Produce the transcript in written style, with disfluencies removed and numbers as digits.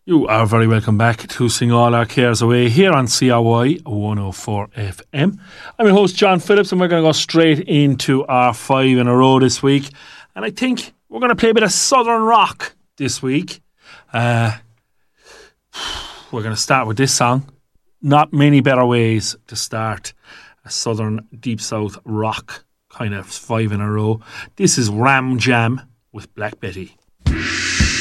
You are very welcome back to Sing All Our Cares Away here on CRY 104 FM. I'm your host John Phillips, and we're going to go straight into our 5 in a row this week. And I think we're going to play a bit of Southern rock this week. We're going to start with this song. Not many better ways to start a Southern Deep South rock kind of 5 in a row. This is Ram Jam with Black Betty.